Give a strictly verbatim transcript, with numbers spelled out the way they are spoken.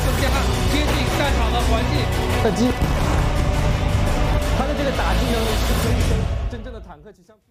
加接近战场的环境。 它的机，它的这个打击能力是可以跟真正的坦克去相。